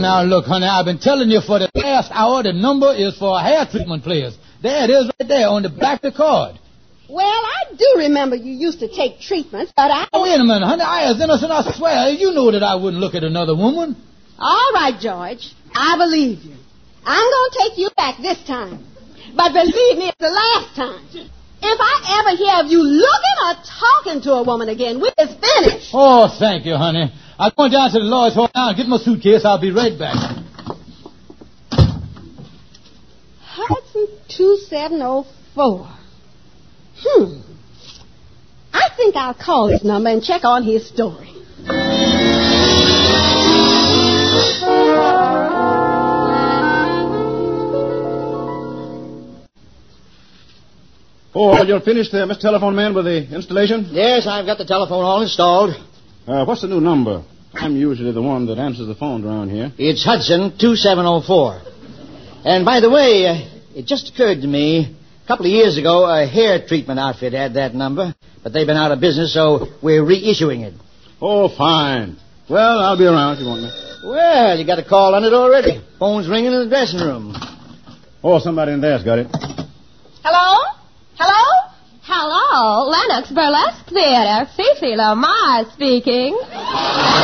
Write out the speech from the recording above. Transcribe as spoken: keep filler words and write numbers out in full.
Now, look, honey, I've been telling you for the last hour the number is for hair treatment players. There it is right there on the back of the card. Well, I do remember you used to take treatments, but I... Oh, wait a minute, honey. I was innocent, I swear. You know that I wouldn't look at another woman. All right, George. I believe you. I'm going to take you back this time. But believe me, it's the last time. If I ever hear of you looking or talking to a woman again, we're finished. Oh, thank you, honey. I'm going down to the Lloyd's Hall now and get my suitcase. I'll be right back. Hudson two seven oh four. Hmm. I think I'll call his number and check on his story. Oh, you're finished there, Mister Telephone Man, with the installation? Yes, I've got the telephone all installed. Uh, what's the new number? I'm usually the one that answers the phones around here. It's Hudson two seven oh four. And by the way, uh, it just occurred to me, a couple of years ago, a hair treatment outfit had that number, but they've been out of business, so we're reissuing it. Oh, fine. Well, I'll be around if you want me. Well, you got a call on it already. Phone's ringing in the dressing room. Oh, somebody in there's got it. Hello? Hello? Hello, Lennox Burlesque Theater. Fifi Lamar speaking.